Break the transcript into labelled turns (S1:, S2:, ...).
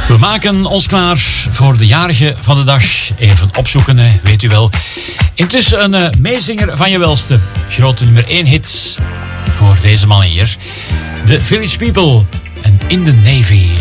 S1: We maken ons klaar voor de jarige van de dag. Even opzoeken, hè, weet u wel. Intussen een meezinger van je welste. Grote nummer 1 hit voor deze man hier. The Village People en In the Navy.